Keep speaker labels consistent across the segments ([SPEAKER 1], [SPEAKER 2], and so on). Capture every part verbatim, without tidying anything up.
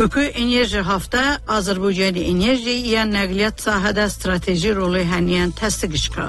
[SPEAKER 1] Bükü enerji hafta Azerbaycan enerji yani nakliyat sahada strateji rolü haniyen təsdiq işqa.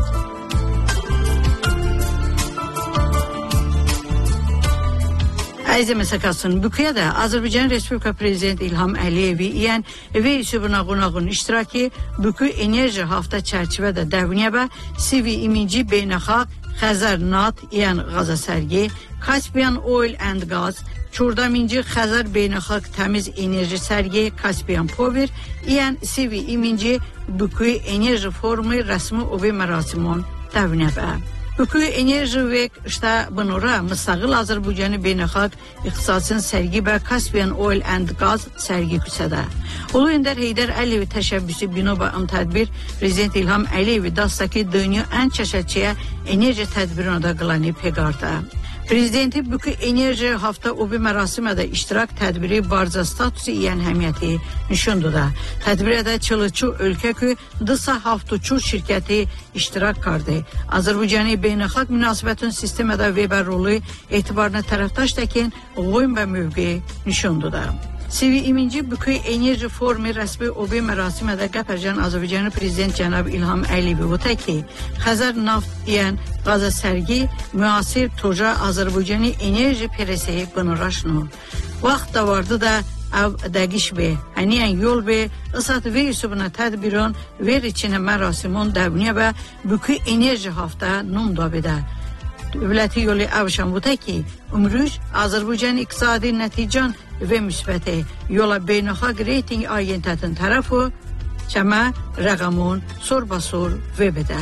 [SPEAKER 1] Aziz məsəkasın, büküyə də Azərbaycan Respublika Prezidenti İlham Əliyevi yəni və üsubuna qonağın iştiraki bükü enerji hafta çərçivədə dəvniyəbə sivi iminci beynəxalq Xəzər Nat yəni Qaza sərgi, Caspian Oil and Gas, Çordaminci Xəzər beynəxalq təmiz enerji sərgi, Caspian Power yəni sivi iminci bükü enerji formu rəsmi obi mərasimon dəvniyəbə. Bükü enerji vek işte bunlara müstaqil Azərbaycanı beynəxalq iqtisadın sərgi və Caspian Oil and Gas sərgi küsədə. Ulu Öndər Heydər Əliyev təşəbbüsü binoba ım tədbir Prezident İlham Əliyev dastaki dünya ən çəşətçiyə enerji tədbirini da qılani peqarda. Prezidenti bükü enerji hafta obi mərasimdə iştirak tədbiri barca statusu yəni həmiyyəti nişundu da. Tədbirdə çılıçu ölkə ki dısa haftuçu şirkəti iştirak kardı. Azərbaycanı beynəlxalq münasibətin sistemdə Weber rolu etibarına tərəfdaş təkin qoyun və mövqeyi nişundu da. sivi iminci bükü enerji formu rəsmi obi mərasimdə Qəpərcan Azərbaycanı Prezident Cənab İlham Əliyev bu təki Xəzər Naft deyən Qaza sərgi müasir toca Azərbaycanı enerji peresi qınıraşnu. Vaxt da vardı da av dəqiş be, həniyən yol be, ısat ve üsubuna tədbiron ver içine mərasimon dəvniyə və bükü enerji hafta num dabıda. Dövləti yolu avşan bu təki, umruş Azərbaycan iqtisadi nətican və müsbəti yola beynəlxalq reyting agentətin tərəfi çəmə rəqamon sorbasor və bədə.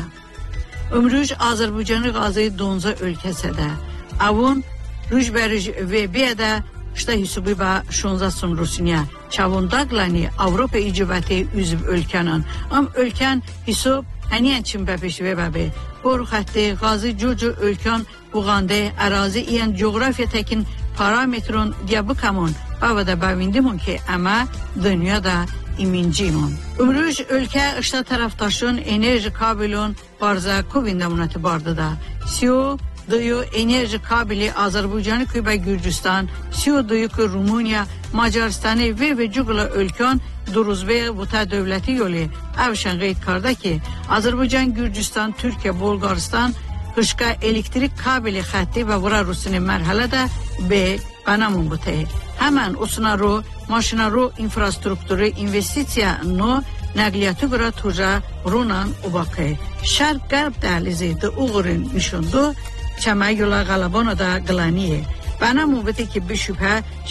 [SPEAKER 1] Umruş Azərbaycanı qazı donza ölkəsədə, avun rüjbəriş və bədə şta hisubi və şonzasın Rusinya, çavun daqlani Avropa icibəti üzv ölkənin, am ölkən hisub həniyən çin bəbiş və bəbi, boru xətti, qazı cucu ölkən buğandı, ərazi iyən coğrafiya təkin parametron diabı kamon, bavada bavindimun ki ama dünyada imincimon. Umruş ülke işte taraftaşın enerji kabilon barza kuvindamunatı bardı da. Siyo duyu enerji kabili Azerbaycanı kübe Gürcistan, siyo duyu ki Rumınya, Macaristan'ı ve ve cugula ülken duruzbe buta devleti yolu avşan qeyd karda ki Azerbaycan, Gürcistan, Türkiye, Bulgaristan Qışqa elektrik kabili xətti və vura Rusinin mərhələdə B banamun bu təyir. Həmən usuna ro, maşına ro infrastrukturu investisiya no nəqliyyatı qıra tuca runan ubaqı. Şərq-qərb dəhlizi də uğurun nişundu, çəmə yola qalabona da qılaniye. Banamun bu təyir ki bir şübhə